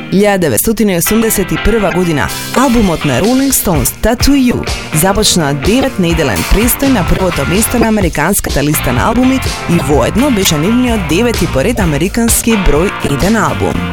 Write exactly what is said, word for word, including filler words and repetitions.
hiljada devetsto osemdeset prva година албумот на Rolling Stones Tattoo You започна девет недели престој на првото место на американската листа на албуми и воедно беше нивниот девети поред американски број еден албум.